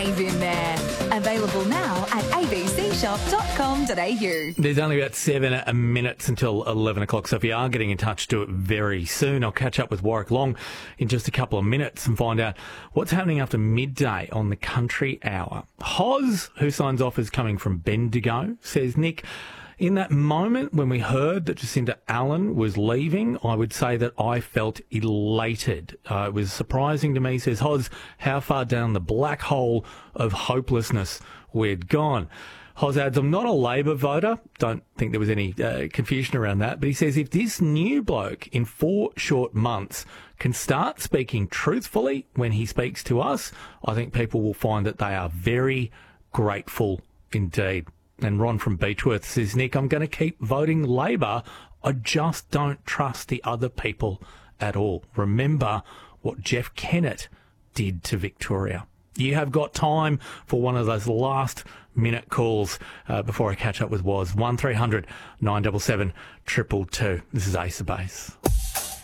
rave in there. Available now at abcshop.com.au. There's only about 7 minutes until 11 o'clock, so if you are getting in touch, do it very soon. I'll catch up with Warwick Long in just a couple of minutes and find out what's happening after midday on the Country Hour. Hoz, who signs off as coming from Bendigo, says, Nick, in that moment when we heard that Jacinda Allen was leaving, I would say that I felt elated. It was surprising to me, says Hoz, how far down the black hole of hopelessness we'd gone. Hoz adds, I'm not a Labor voter. Don't think there was any confusion around that. But he says, if this new bloke in 4 short months can start speaking truthfully when he speaks to us, I think people will find that they are very grateful indeed. And Ron from Beechworth says, Nick, I'm going to keep voting Labor. I just don't trust the other people at all. Remember what Jeff Kennett did to Victoria. You have got time for one of those last-minute calls before I catch up with Woz. 1300 977 222. This is Ace of Base.